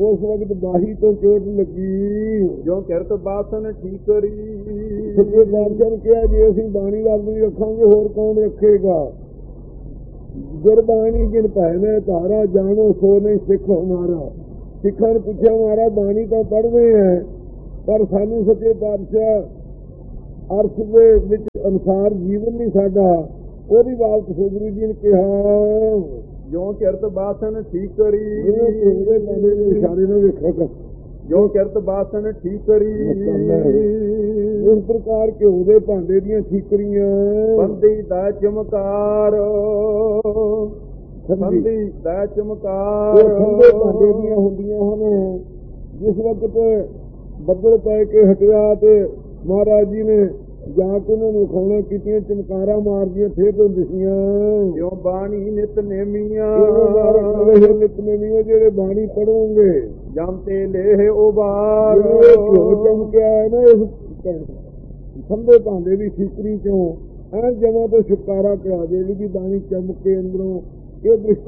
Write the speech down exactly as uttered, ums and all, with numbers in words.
ਉਸ ਵਕਤ ਬਾਹੀ ਤੋਂ ਚੋਟ ਲੱਗੀ। ਜੋ ਕਿਰਤ ਬਾਸਨ ਠੀਕ ਕਰੀ। ਸੱਚੇ ਪਾਤਸ਼ਾਹ ਨੇ ਕਿਹਾ ਜੇ ਅਸੀਂ ਬਾਣੀ ਰੱਬ ਦੀ ਰੱਖਾਂਗੇ ਹੋਰ ਕੌਣ ਰੱਖੇਗਾ। ਗੁਰਬਾਣੀ ਜਿਨ ਭੈਣੇ ਧਾਰਾ ਜਾਣੋ ਸੋ ਨਹੀਂ ਸਿੱਖ ਹਮਾਰਾ। ਸਿੱਖਾਂ ਨੇ ਪੁੱਛਿਆ ਮਾਰਾ ਬਾਣੀ ਤਾਂ ਪੜ੍ਹਦੇ ਹੈ ਪਰ ਸਾਨੂੰ ਸੱਚੇ ਪਾਤਸ਼ਾਹ ਅਰਥ ਦੇ ਵਿੱਚ ਅਨੁਸਾਰ ਜੀਵਨ ਨਹੀਂ ਸਾਡਾ। ਉਹਦੀ ਬਾਤ ਸੋਗਰੀ ਜੀ ਨੇ ਕਿਹਾ ਜੋ ਕਿਰਤ ਬਾਸਨ ਠੀਕ ਕਰੀ। ਇਸ਼ਾਰੇ ਨਾਲ ਵੇਖਿਆ ਕਰ। ਜੋ ਕਿਰਤ ਬਾਸਨ ਠੀਕ ਕਰੀ। ਇਸ ਪ੍ਰਕਾਰ ਘਿਓ ਦੇ ਭਾਂਡੇ ਦੀਆਂ ਠੀਕਰੀਆਂ ਬੰਦੀ ਦਾ ਚਮਕਾਰ। ਬੰਦੀ ਦਾ ਚਮਕਾਰ ਠੰਡੇ ਭਾਂਡੇ ਦੀਆਂ ਹੁੰਦੀਆਂ ਹਨ। ਜਿਸ ਵਕਤ ਬੱਦਲ ਪੈ ਕੇ ਹਟਿਆ ਤੇ ਮਹਾਰਾਜ ਜੀ ਨੇ ਜਾ ਕੇ ਉਹਨਾਂ ਨੂੰ ਖਾਣਾ ਕੀਤੀਆਂ ਚਮਕਾਰਾਂ ਮਾਰਦੀਆਂ ਫੇਰ ਤੋਂ ਦਿਸੀਆਂ। ਜੋ ਬਾਣੀ ਨਿਤ ਨੇਮੀਆਂ। ਨਿਤਨੇਮੀਆਂ ਜਿਹੜੇ ਬਾਣੀ ਪੜੋਗੇ ਜਮ ਤੇ ਲੇਹ ਉਬਾਰ। ਚਮਕਿਆ ਹੈ ਨਾ ਇਸ ਠੰਡੇ ਭਾਂਡੇ ਦੀ ਠੀਕਰੀ ਚੋਂ ਐ ਜਮਾਂ ਤੋਂ ਛੁਟਕਾਰਾ ਕਰਾ ਦੇ ਵੀ ਬਾਣੀ ਚਮਕੇ ਅੰਦਰੋਂ। ਇਹ